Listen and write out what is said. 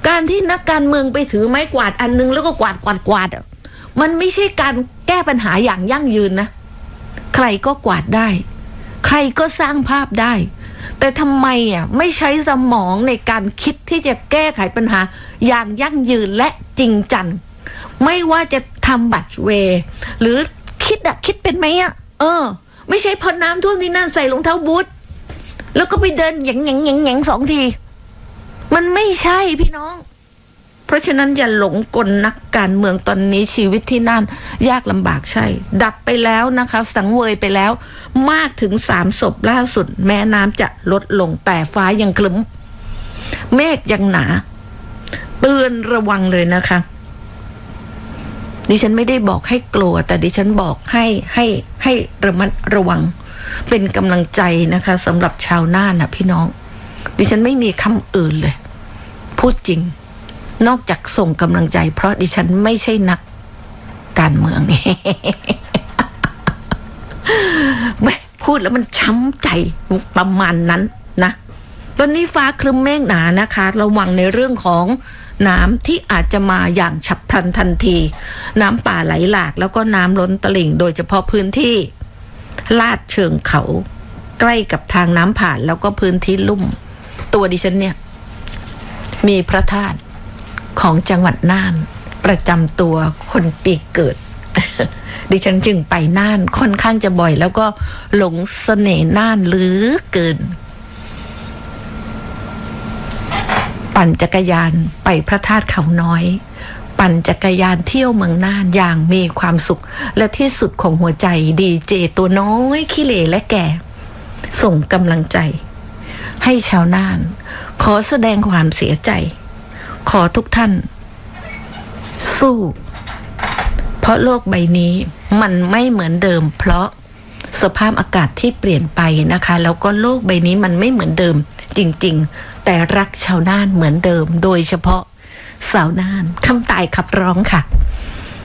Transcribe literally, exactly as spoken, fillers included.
การที่นักการเมืองไปถือไม้กวาดอันนึงแล้วก็กวาดกวาดกวาดมันไม่ใช่การแก้ปัญหาอย่างยั่งยืนนะใครก็กวาดได้ใครก็สร้างภาพได้แต่ทำไมอ่ะไม่ใช้สมองในการคิดที่จะแก้ไขปัญหาอย่างยั่งยืนและจริงจังไม่ว่าจะทำบัตรเวย์หรือคิดอะคิดเป็นไหมอะเออไม่ใช่พอน้ำท่วมที่นั่นใส่รองเท้าบูทแล้วก็ไปเดินแหย่งแหย่งแหย่งแหย่งสองทีมันไม่ใช่พี่น้องเพราะฉะนั้นอย่าหลงกลนักการเมืองตอนนี้ชีวิตที่นั่นยากลำบากใช่ดับไปแล้วนะคะสังเวยไปแล้วมากถึงสามศพล่าสุดแม้น้ำจะลดลงแต่ฟ้ายังครึ้มเมฆยังหนาเตือนระวังเลยนะคะดิฉันไม่ได้บอกให้กลัวแต่ดิฉันบอกให้ให้ให้ระมัดระวังเป็นกำลังใจนะคะสำหรับชาวน่านนะพี่น้องดิฉันไม่มีคำอื่นเลยพูดจริงนอกจากส่งกำลังใจเพราะดิฉันไม่ใช่นักการเมือง พูดแล้วมันช้ำใจประมาณนั้นนะตอนนี้ฟ้าครึ้มเมฆหนานะคะระวังในเรื่องของน้ำที่อาจจะมาอย่างฉับพลันทันทีน้ำป่าไหลหลากแล้วก็น้ำล้นตลิ่งโดยเฉพาะพื้นที่ลาดเชิงเขาใกล้กับทางน้ำผ่านแล้วก็พื้นที่ลุ่มตัวดิฉันเนี่ยมีพระธาตุของจังหวัดน่านประจำตัวคนปีเกิด ดิฉันจึงไปน่านค่อนข้างจะบ่อยแล้วก็หลงเสน่ห์น่านเหลือเกินปั่นจักรยานไปพระธาตุเขาน้อยปั่นจักรยานเที่ยวเมืองน่านอย่างมีความสุขและที่สุดของหัวใจดีเจตัวน้อยขี้เหร่และแก่ส่งกำลังใจให้ชาวน่านขอแสดงความเสียใจขอทุกท่านสู้เพราะโลกใบนี้มันไม่เหมือนเดิมเพราะสภาพอากาศที่เปลี่ยนไปนะคะแล้วก็โลกใบนี้มันไม่เหมือนเดิมจริงๆแต่รักชาวน่านเหมือนเดิมโดยเฉพาะสาวน่านคำตายขับร้องค่ะ